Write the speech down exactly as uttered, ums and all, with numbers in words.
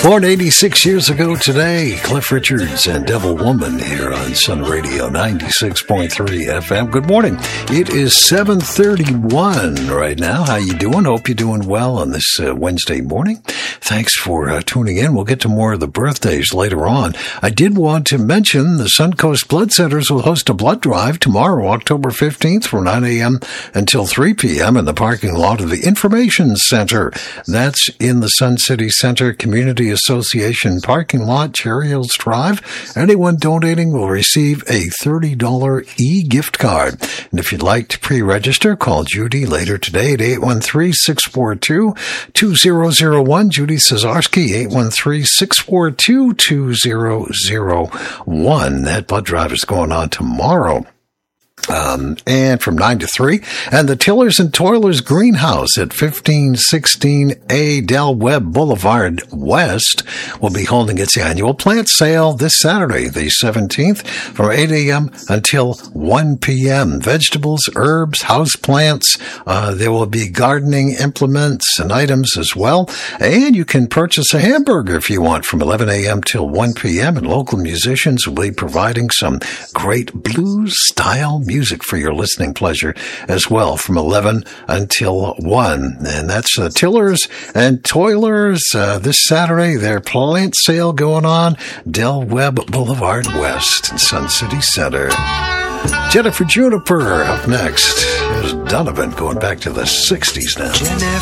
Born eighty-six years ago today, Cliff Richards and Devil Woman here on Sun Radio ninety-six point three F M. Good morning. It is seven thirty-one right now. How you doing? Hope you're doing well on this uh, Wednesday morning. Thanks for uh, tuning in. We'll get to more of the birthdays later on. I did want to mention the Suncoast Blood Centers will host a blood drive tomorrow, October fifteenth from nine a.m. until three p.m. in the parking lot of the Information Center. That's in the Sun City Center Community Association parking lot, Cherry Hills Drive. Anyone donating will receive a thirty dollars e-gift card. And if you'd like to pre-register, call Judy later today at eight one three, six four two, two zero zero one. Judy Cesarski, eight one three, six four two, two zero zero one. That blood drive is going on tomorrow. Um, and from nine to three, and the Tillers and Toilers Greenhouse at fifteen sixteen A Del Webb Boulevard West will be holding its annual plant sale this Saturday, the seventeenth, from eight a.m. until one p.m. Vegetables, herbs, house plants. Uh, there will be gardening implements and items as well. And you can purchase a hamburger if you want from eleven a.m. till one p.m. And local musicians will be providing some great blues style music. Music for your listening pleasure as well from eleven until one. And that's uh, Tillers and Toilers uh, this Saturday. Their plant sale going on, Del Webb Boulevard West in Sun City Center. Jennifer Juniper up next. Here's Donovan going back to the sixties now. Jennifer